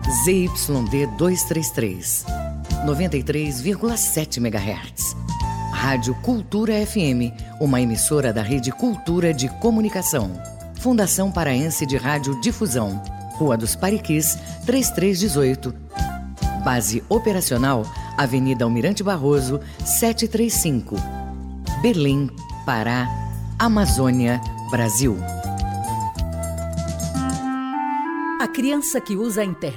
ZYD 233, 93,7 MHz. Rádio Cultura FM, uma emissora da Rede Cultura de Comunicação. Fundação Paraense de Rádio Difusão, Rua dos Pariquis, 3318. Base operacional, Avenida Almirante Barroso, 735. Belém, Pará, Amazônia, Brasil. A criança que usa a internet